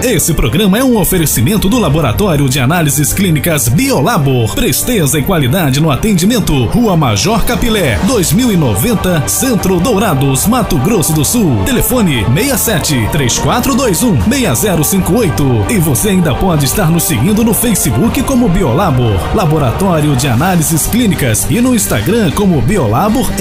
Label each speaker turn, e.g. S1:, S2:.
S1: Esse programa é um oferecimento do Laboratório de Análises Clínicas Biolabor. Presteza e qualidade no atendimento. Rua Major Capilé, 2090, Centro Dourados, Mato Grosso do Sul. Telefone 67-3421-6058. E você ainda pode estar nos seguindo no Facebook como Biolabor, Laboratório de Análises Clínicas, e no Instagram como Biolabor